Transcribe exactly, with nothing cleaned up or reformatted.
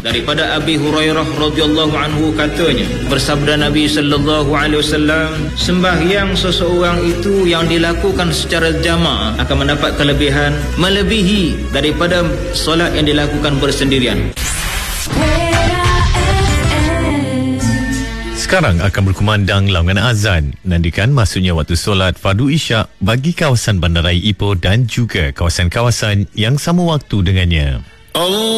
Daripada Abi Hurairah radhiyallahu anhu katanya, bersabda Nabi sallallahu alaihi wasallam, sembahyang seseorang itu yang dilakukan secara jamaah akan mendapat kelebihan melebihi daripada solat yang dilakukan bersendirian. Sekarang akan berkumandang laungan azan. Nantikan masuknya waktu solat fardu isyak bagi kawasan Bandaraya Ipoh dan juga kawasan-kawasan yang sama waktu dengannya. Allah